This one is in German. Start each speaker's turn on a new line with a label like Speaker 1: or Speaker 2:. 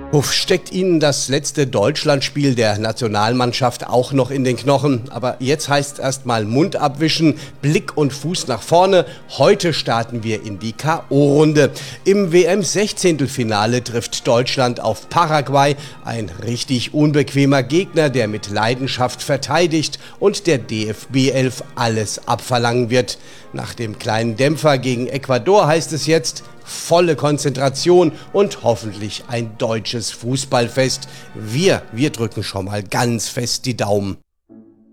Speaker 1: Uff, steckt Ihnen das letzte Deutschlandspiel der Nationalmannschaft auch noch in den Knochen? Aber jetzt heißt erstmal Mund abwischen, Blick und Fuß nach vorne. Heute starten wir in die K.O.-Runde. Im WM-16-Finale trifft Deutschland auf Paraguay. Ein richtig unbequemer Gegner, der mit Leidenschaft verteidigt und der DFB 11 alles abverlangen wird. Nach dem kleinen Dämpfer gegen Ecuador heißt es jetzt volle Konzentration und hoffentlich ein deutsches Fußballfest. Wir drücken schon mal ganz fest die Daumen.